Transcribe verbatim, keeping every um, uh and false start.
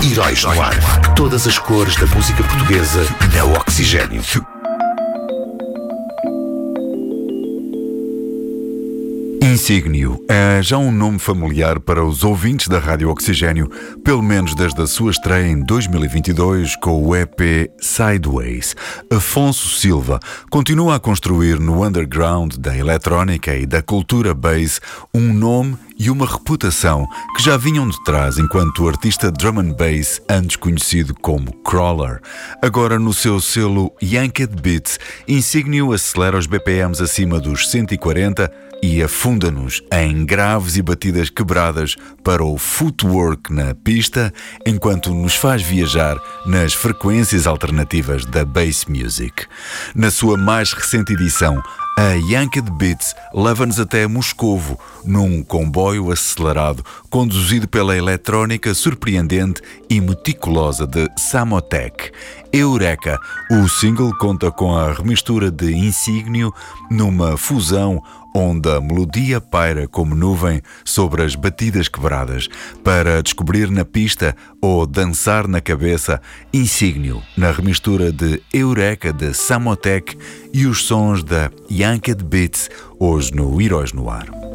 Heróis no Ar. Todas as cores da música portuguesa na Oxigênio. Insígnio é já um nome familiar para os ouvintes da Rádio Oxigênio, pelo menos desde a sua estreia em dois mil e vinte e dois com o E P Sideways. Afonso Silva continua a construir no underground da eletrónica e da cultura bass um nome e uma reputação que já vinham de trás enquanto artista drum and bass, antes conhecido como Crawler. Agora no seu selo Yanked Beats, Insígnio acelera os B P Ms acima dos cento e quarenta e afunda-nos em graves e batidas quebradas para o footwork na pista, enquanto nos faz viajar nas frequências alternativas da bass music. Na sua mais recente edição, a Yanked Beats leva-nos até Moscovo, num comboio acelerado, conduzido pela eletrónica surpreendente e meticulosa de Samotek. Eureka, o single conta com a remistura de Insígnio numa fusão onde a melodia paira como nuvem sobre as batidas quebradas. Para descobrir na pista ou dançar na cabeça, Insígnio, na remistura de Eureka de Samotek e os sons da Yanked Beats, hoje no Heróis no Ar.